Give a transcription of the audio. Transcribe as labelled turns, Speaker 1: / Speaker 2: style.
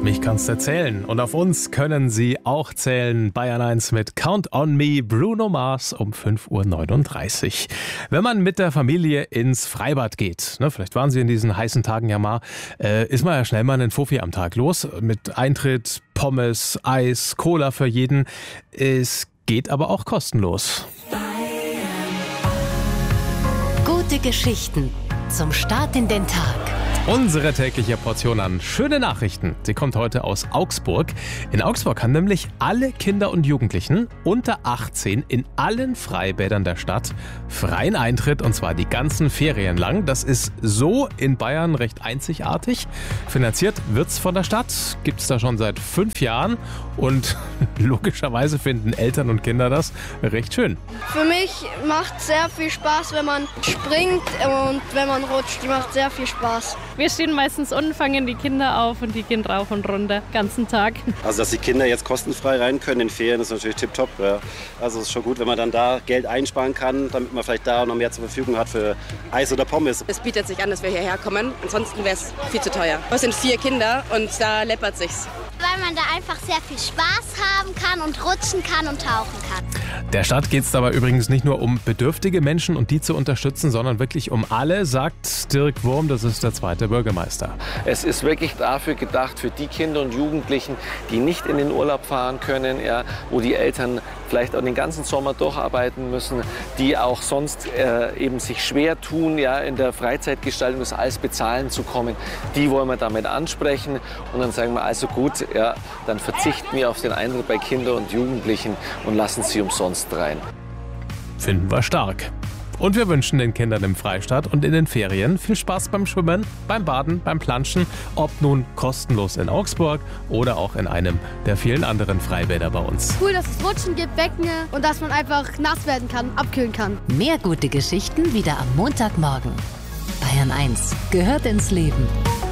Speaker 1: mich kannst du zählen. Und auf uns können Sie auch zählen. Bayern 1 mit Count on Me, Bruno Mars um 5:39 Uhr. Wenn man mit der Familie ins Freibad geht, ne, vielleicht waren Sie in diesen heißen Tagen ja mal, ist man ja schnell mal einen Fuffi am Tag los. Mit Eintritt, Pommes, Eis, Cola für jeden. Es geht aber auch kostenlos.
Speaker 2: Gute Geschichten zum Start in den Tag.
Speaker 1: Unsere tägliche Portion an schöne Nachrichten. Sie kommt heute aus Augsburg. In Augsburg haben nämlich alle Kinder und Jugendlichen unter 18 in allen Freibädern der Stadt freien Eintritt, und zwar die ganzen Ferien lang. Das ist so in Bayern recht einzigartig. Finanziert wird's von der Stadt, gibt's da schon seit 5 Jahren, und logischerweise finden Eltern und Kinder das recht schön.
Speaker 3: Für mich macht sehr viel Spaß, wenn man springt und wenn man rutscht. Die macht sehr viel Spaß.
Speaker 4: Wir stehen meistens unten, fangen die Kinder auf und die gehen rauf und runter, ganzen Tag.
Speaker 5: Also, dass die Kinder jetzt kostenfrei rein können in Ferien, ist natürlich tipptopp. Ja. Also, es ist schon gut, wenn man dann da Geld einsparen kann, damit man vielleicht da noch mehr zur Verfügung hat für Eis oder Pommes.
Speaker 6: Es bietet sich an, dass wir hierher kommen, ansonsten wäre es viel zu teuer. Es sind 4 Kinder und da läppert sich's.
Speaker 7: Weil man da einfach sehr viel Spaß haben kann und rutschen kann und tauchen kann.
Speaker 1: Der Stadt geht es dabei übrigens nicht nur um bedürftige Menschen und die zu unterstützen, sondern wirklich um alle, sagt Dirk Wurm, das ist der zweite Bürgermeister.
Speaker 8: Es ist wirklich dafür gedacht, für die Kinder und Jugendlichen, die nicht in den Urlaub fahren können, ja, wo die Eltern vielleicht auch den ganzen Sommer durcharbeiten müssen, die auch sonst eben sich schwer tun, ja, in der Freizeitgestaltung das alles bezahlen zu kommen. Die wollen wir damit ansprechen und dann sagen wir, also gut, ja, dann verzichten wir auf den Eintritt bei Kindern und Jugendlichen und lassen sie umsonst rein.
Speaker 1: Finden wir stark. Und wir wünschen den Kindern im Freistaat und in den Ferien viel Spaß beim Schwimmen, beim Baden, beim Planschen, ob nun kostenlos in Augsburg oder auch in einem der vielen anderen Freibäder bei uns.
Speaker 3: Cool, dass es Rutschen gibt, Becken und dass man einfach nass werden kann, abkühlen kann.
Speaker 2: Mehr gute Geschichten wieder am Montagmorgen. Bayern 1 gehört ins Leben.